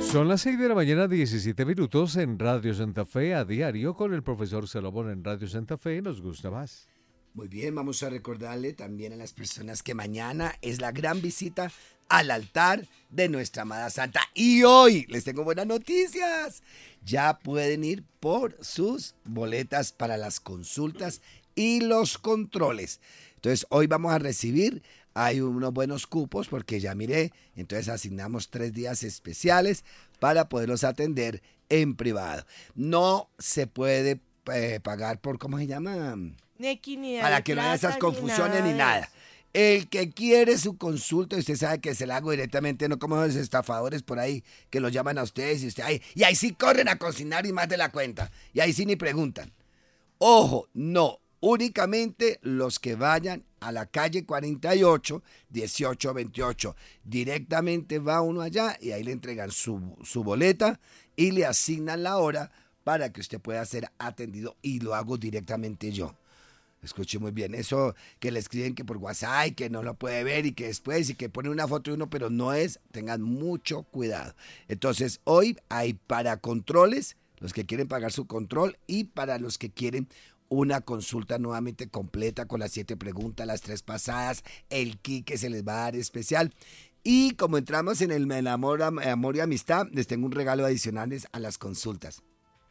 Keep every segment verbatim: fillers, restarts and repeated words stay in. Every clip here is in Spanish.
Son las seis de la mañana, diecisiete minutos en Radio Santa Fe a diario con el profesor Salomón en Radio Santa Fe. Nos gusta más. Muy bien, vamos a recordarle también a las personas que mañana es la gran visita al altar de nuestra amada Santa. Y hoy les tengo buenas noticias. Ya pueden ir por sus boletas para las consultas y los controles. Entonces hoy vamos a recibir, hay unos buenos cupos porque ya miré, entonces asignamos tres días especiales para poderlos atender en privado. No se puede eh, pagar por, ¿cómo se llama? Equinidad Para de que no haya esas plata, confusiones ni de nada. eso. El que quiere su consulta, usted sabe que se la hago directamente, no como los estafadores por ahí que los llaman a ustedes y usted ahí, y ahí sí corren a consignar y más de la cuenta, y ahí sí ni preguntan. Ojo, no, únicamente los que vayan a la calle cuarenta y ocho, dieciocho veintiocho, directamente va uno allá y ahí le entregan su, su boleta y le asignan la hora para que usted pueda ser atendido y lo hago directamente yo. Escuche muy bien, eso que le escriben que por WhatsApp y que no lo puede ver y que después y que ponen una foto de uno, pero no es, tengan mucho cuidado. Entonces hoy hay para controles, los que quieren pagar su control y para los que quieren una consulta nuevamente completa con las siete preguntas, las tres pasadas, el kit que se les va a dar especial. Y como entramos en el, el amor, amor y amistad, les tengo un regalo adicional a las consultas.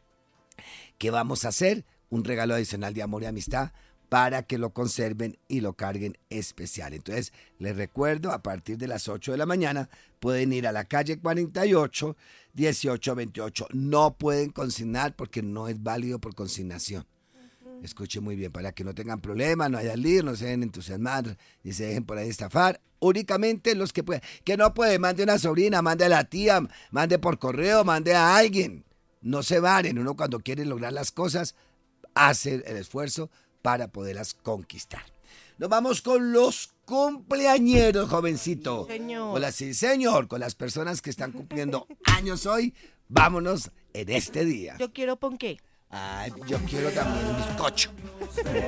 ¿Qué vamos a hacer? Un regalo adicional de amor y amistad para que lo conserven y lo carguen especial. Entonces, les recuerdo, a partir de las ocho de la mañana, pueden ir a la calle cuarenta y ocho, dieciocho veintiocho. No pueden consignar porque no es válido por consignación. Uh-huh. Escuchen muy bien, para que no tengan problemas, no haya lío, no se dejen entusiasmar y se dejen por ahí estafar. Únicamente los que pueden. Que no puede, mande una sobrina, mande a la tía, mande por correo, mande a alguien. No se varen, uno cuando quiere lograr las cosas, hace el esfuerzo para poderlas conquistar. Nos vamos con los cumpleañeros, jovencito. Señor. Con las, sí, señor, con las personas que están cumpliendo años hoy. Vámonos en este día. Yo quiero ponqué. Ay, yo quiero también un bizcocho.